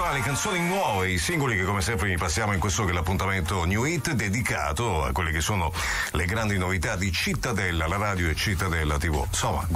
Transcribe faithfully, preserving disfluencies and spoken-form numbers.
le canzoni nuove, i singoli che come sempre vi passiamo in questo che è l'appuntamento New Hit dedicato a quelle che sono le grandi novità di Cittadella, la radio e Cittadella tivù. Insomma,